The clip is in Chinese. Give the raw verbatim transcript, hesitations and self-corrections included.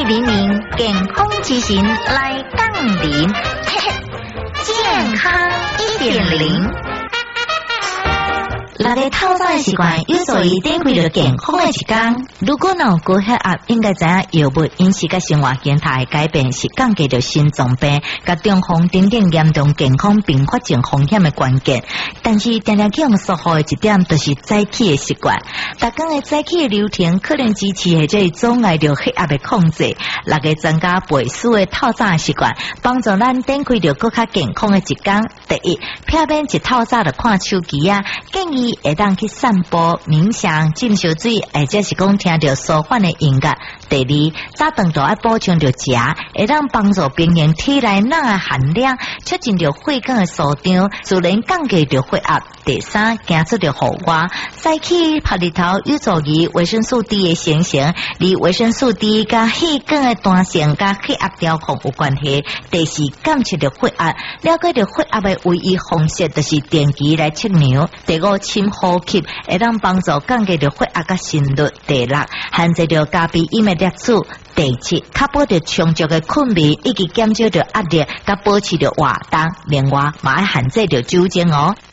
零零健康之行来杠零，健康一点零。咱个透早的习惯有助于展开着健康的一天。如果脑高血压，应该知影药物饮食甲生活形态改变是降低着心脏病、甲中风等等严重健康并发症风险的关键。但是定定去用疏忽的一点，就是早起的习惯。逐天的早起的流程，可能支持或者是阻碍着血压的控制。六个增加倍数的透早的习惯，帮助咱展开着更加健康的一天。第一，避免一透早就看手机啊，建议会当去散步、冥想、浸烧水，或者是讲听着舒缓的音乐。第二，早顿就要补充着食，会当帮助平衡体内钠的含量，促进着血管的舒张，自然降低着血压。第三，行出着户外，早起晒日头有助于维生素 D 的形成，而维生素 D 甲血管的弹性甲血压调控有关系。第四，监测着血压，了解着血压的唯一方式就是定期来测量。第五，深呼吸会当帮助降低着血压甲心率。第六，限制着咖啡因的摄取。第七，确保着充足的困眠，以及减少着压力，甲保持着活动。另外，嘛要限制着酒精哦。